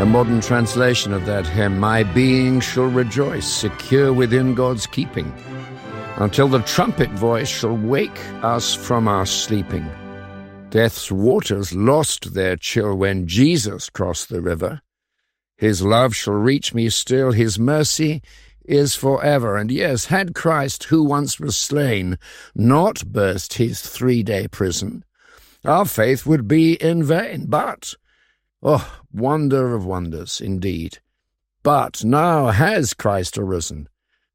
A modern translation of that hymn, my being shall rejoice, secure within God's keeping, until the trumpet voice shall wake us from our sleeping. Death's waters lost their chill when Jesus crossed the river. His love shall reach me still, his mercy is forever. And yes, had Christ, who once was slain, not burst his 3-day prison, our faith would be in vain. But, oh, wonder of wonders indeed. But now has Christ arisen,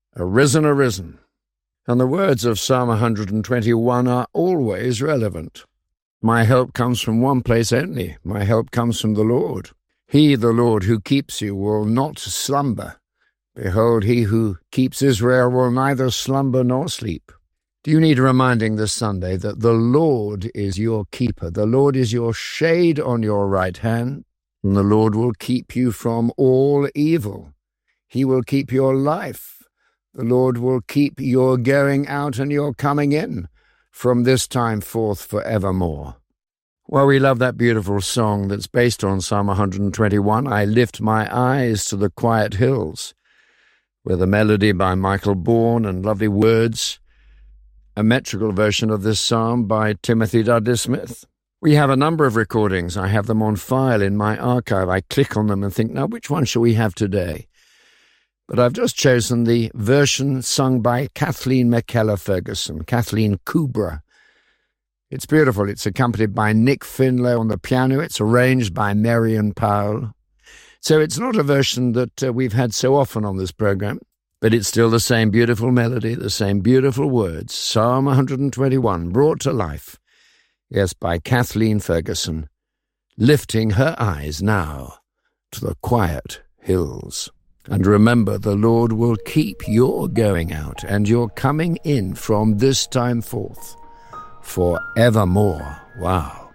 arisen. And the words of Psalm 121 are always relevant. My help comes from one place only. My help comes from the Lord. He, the Lord, who keeps you, will not slumber. Behold, he who keeps Israel will neither slumber nor sleep. Do you need reminding this Sunday that the Lord is your keeper? The Lord is your shade on your right hand, and the Lord will keep you from all evil. He will keep your life. The Lord will keep your going out and your coming in from this time forth forevermore. Well, we love that beautiful song that's based on Psalm 121, I Lift My Eyes to the Quiet Hills, with a melody by Michael Bourne and lovely words, a metrical version of this psalm by Timothy Dudley Smith. We have a number of recordings. I have them on file in my archive. I click on them and think, now, which one shall we have today? But I've just chosen the version sung by Kathleen McKellar Ferguson, Kathleen Kubra. It's beautiful. It's accompanied by Nick Finlay on the piano. It's arranged by Marion Powell. So it's not a version that we've had so often on this program, but it's still the same beautiful melody, the same beautiful words. Psalm 121, brought to life, yes, by Kathleen Ferguson, lifting her eyes now to the quiet hills. And remember, the Lord will keep your going out and your coming in from this time forth forevermore. Wow.